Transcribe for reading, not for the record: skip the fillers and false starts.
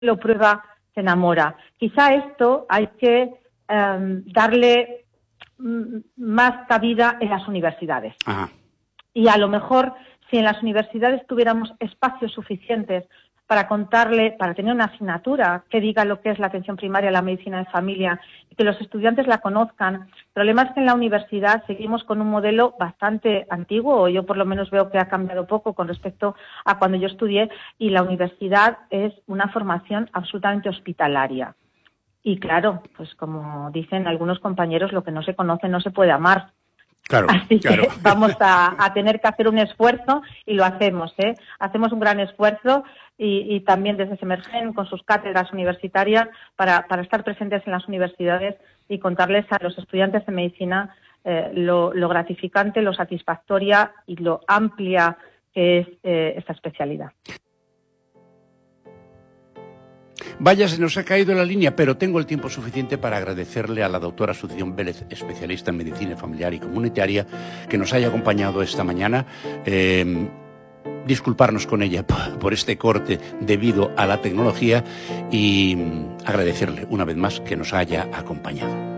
lo prueba se enamora. Quizá esto hay que darle más cabida en las universidades. Ajá. Y a lo mejor, si en las universidades tuviéramos espacios suficientes para contarle, para tener una asignatura que diga lo que es la atención primaria, la medicina de familia, y que los estudiantes la conozcan. El problema es que en la universidad seguimos con un modelo bastante antiguo, o yo por lo menos veo que ha cambiado poco con respecto a cuando yo estudié, y la universidad es una formación absolutamente hospitalaria. Y claro, pues como dicen algunos compañeros, lo que no se conoce no se puede amar. Claro, Así claro. que vamos a tener que hacer un esfuerzo y lo hacemos, ¿eh? Hacemos un gran esfuerzo y también desde Semergen con sus cátedras universitarias para estar presentes en las universidades y contarles a los estudiantes de medicina lo gratificante, lo satisfactoria y lo amplia que es esta especialidad. Vaya, se nos ha caído la línea, pero tengo el tiempo suficiente para agradecerle a la doctora Asunción Vélez, especialista en medicina familiar y comunitaria, que nos haya acompañado esta mañana. Disculparnos con ella por este corte debido a la tecnología y agradecerle una vez más que nos haya acompañado.